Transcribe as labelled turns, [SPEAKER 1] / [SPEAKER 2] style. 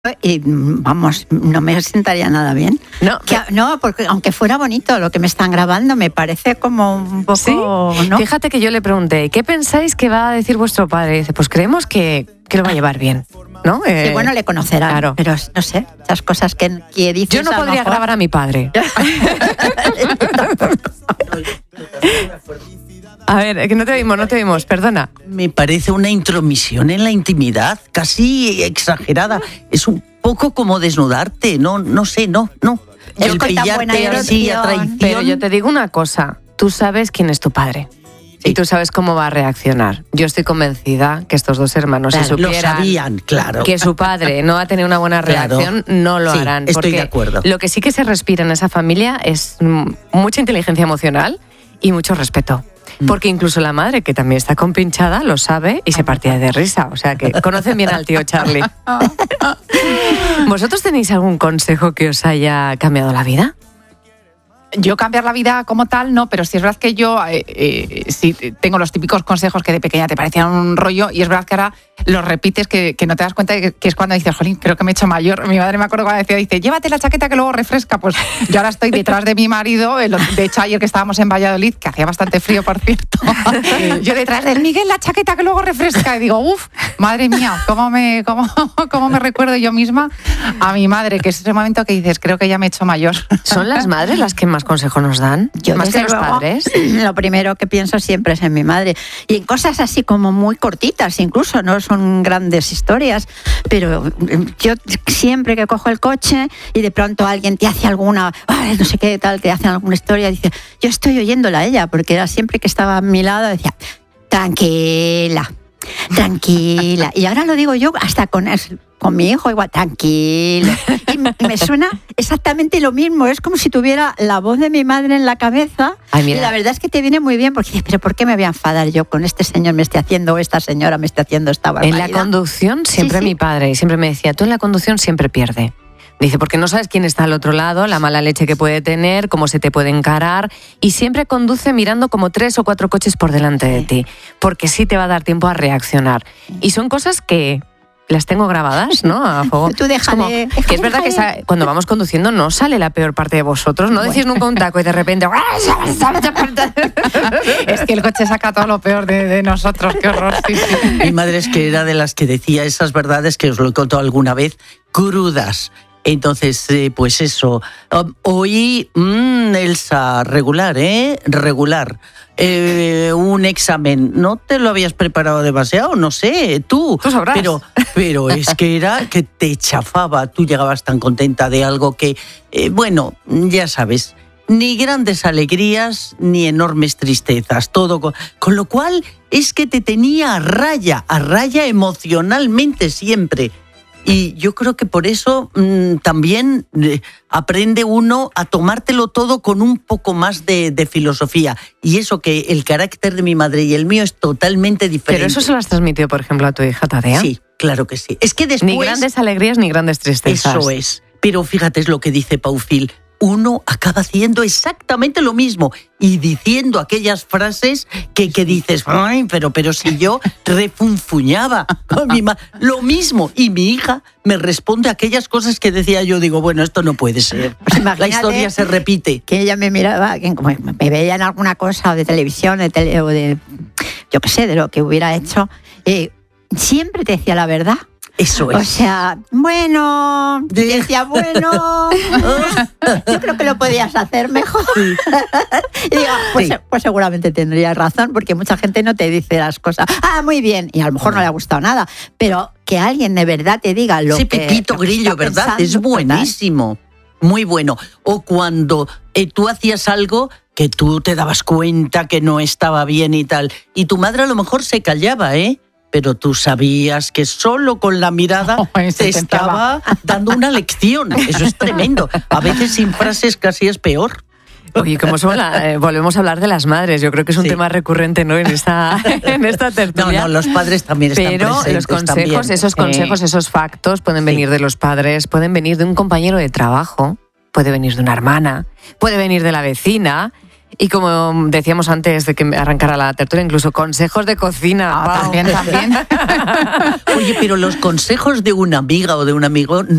[SPEAKER 1] y vamos, no me sentaría nada bien. No, porque aunque fuera bonito lo que me están grabando, me parece como un poco...
[SPEAKER 2] ¿Sí?
[SPEAKER 1] ¿No?
[SPEAKER 2] Fíjate que yo le pregunté, ¿qué pensáis que va a decir vuestro padre? Y dice, pues creemos que lo va a llevar bien, ¿no?
[SPEAKER 1] Sí, bueno, le conocerá, claro. Pero no sé, esas cosas que dices...
[SPEAKER 2] Yo no podría grabar a mi padre. A ver, que no te oímos, perdona.
[SPEAKER 3] Me parece una intromisión en la intimidad, casi exagerada. Es un poco como desnudarte, no sé.
[SPEAKER 1] El pillarte así a traición.
[SPEAKER 2] Pero yo te digo una cosa, tú sabes quién es tu padre. Sí. Y tú sabes cómo va a reaccionar. Yo estoy convencida que estos dos hermanos,
[SPEAKER 3] claro,
[SPEAKER 2] si supieran
[SPEAKER 3] lo sabían, claro,
[SPEAKER 2] que su padre no va a tener una buena reacción, no lo harán.
[SPEAKER 3] Estoy de acuerdo.
[SPEAKER 2] Lo que sí que se respira en esa familia es mucha inteligencia emocional y mucho respeto. Porque incluso la madre, que también está compinchada, lo sabe y se partía de risa. O sea que conocen bien al tío Charlie. ¿Vosotros tenéis algún consejo que os haya cambiado la vida?
[SPEAKER 4] Yo cambiar la vida como tal, no, pero sí es verdad que yo sí tengo los típicos consejos que de pequeña te parecían un rollo y es verdad que ahora los repites que no te das cuenta que es cuando dices, jolín, creo que me he hecho mayor. Mi madre me acuerdo cuando decía, dice, llévate la chaqueta que luego refresca. Pues yo ahora estoy detrás de mi marido, de hecho ayer que estábamos en Valladolid, que hacía bastante frío, por cierto, yo detrás del Miguel, la chaqueta que luego refresca. Y digo, madre mía, cómo me recuerdo yo misma a mi madre, que es ese momento que dices, creo que ya me he hecho mayor.
[SPEAKER 2] ¿Son las madres las que más consejos nos dan?
[SPEAKER 1] Yo,
[SPEAKER 2] más que los
[SPEAKER 1] luego,
[SPEAKER 2] padres.
[SPEAKER 1] Lo primero que pienso siempre es en mi madre. Y en cosas así como muy cortitas, incluso, no son grandes historias, pero yo siempre que cojo el coche y de pronto alguien te hace alguna, no sé qué tal, te hacen alguna historia, dice, yo estoy oyéndola a ella, porque era siempre que estaba a mi lado, decía, tranquila. Y ahora lo digo yo hasta con mi hijo, igual, tranquilo. Y me suena exactamente lo mismo. Es como si tuviera la voz de mi madre en la cabeza.
[SPEAKER 2] Ay, mira.
[SPEAKER 1] Y la verdad es que te viene muy bien, porque dices, pero ¿por qué me voy a enfadar yo con este señor me esté haciendo, o esta señora me esté haciendo esta barbaridad?
[SPEAKER 2] En la conducción siempre
[SPEAKER 1] Sí.
[SPEAKER 2] Mi padre siempre me decía, tú en la conducción siempre pierde. Dice, porque no sabes quién está al otro lado, la mala leche que puede tener, cómo se te puede encarar, y siempre conduce mirando como 3 o 4 coches por delante de ti, porque sí te va a dar tiempo a reaccionar. Y son cosas que las tengo grabadas, ¿no? A fuego.
[SPEAKER 1] Tú déjale.
[SPEAKER 2] Que es verdad que cuando vamos conduciendo no sale la peor parte de vosotros, no decís nunca un taco y de repente...
[SPEAKER 4] Es que el coche saca todo lo peor de nosotros, qué horror. Sí.
[SPEAKER 3] Mi madre es que era de las que decía esas verdades que os lo he contado alguna vez, crudas. Entonces, pues eso. Hoy, Elsa, regular, regular. Un examen, ¿no te lo habías preparado demasiado? No sé, tú
[SPEAKER 2] sabrás.
[SPEAKER 3] Pero es que era que te chafaba. Tú llegabas tan contenta de algo que, bueno, ya sabes, ni grandes alegrías ni enormes tristezas, todo. Con lo cual es que te tenía a raya emocionalmente siempre. Y yo creo que por eso también aprende uno a tomártelo todo con un poco más de filosofía. Y eso que el carácter de mi madre y el mío es totalmente diferente.
[SPEAKER 2] Pero eso se lo has transmitido, por ejemplo, a tu hija Tadea.
[SPEAKER 3] Sí, claro que sí. Es que después...
[SPEAKER 2] Ni grandes alegrías ni grandes tristezas.
[SPEAKER 3] Eso es. Pero fíjate, es lo que dice Paufil. Uno acaba haciendo exactamente lo mismo y diciendo aquellas frases que dices, ay, pero si yo refunfuñaba con mi madre, lo mismo. Y mi hija me responde aquellas cosas que decía yo, digo, bueno, esto no puede ser.
[SPEAKER 1] Pues
[SPEAKER 3] la historia se repite.
[SPEAKER 1] Que ella me miraba, que como me veía en alguna cosa de televisión, o de, yo qué sé, de lo que hubiera hecho, siempre te decía la verdad.
[SPEAKER 3] Eso es.
[SPEAKER 1] O sea, bueno, decía, bueno, yo creo que lo podías hacer mejor.
[SPEAKER 3] Sí.
[SPEAKER 1] Y digo, pues seguramente tendría razón, porque mucha gente no te dice las cosas, muy bien, y a lo mejor no le ha gustado nada, pero que alguien de verdad te diga lo que...
[SPEAKER 3] Ese Pepito Grillo, ¿verdad?
[SPEAKER 1] Pensando,
[SPEAKER 3] es buenísimo, muy bueno. O cuando tú hacías algo que tú te dabas cuenta que no estaba bien y tal, y tu madre a lo mejor se callaba, pero tú sabías que solo con la mirada te estaba dando una lección. Eso es tremendo. A veces sin frases casi es peor.
[SPEAKER 2] Oye, como volvemos a hablar de las madres. Yo creo que es un tema recurrente, ¿no? en esta tertulia.
[SPEAKER 3] No, los padres también están presentes.
[SPEAKER 2] Pero los consejos,
[SPEAKER 3] también.
[SPEAKER 2] esos consejos, esos factos pueden venir de los padres, pueden venir de un compañero de trabajo, puede venir de una hermana, puede venir de la vecina. Y como decíamos antes de que arrancara la tertulia, incluso consejos de cocina. Pau.
[SPEAKER 4] También.
[SPEAKER 3] Oye, pero los consejos de una amiga o de un amigo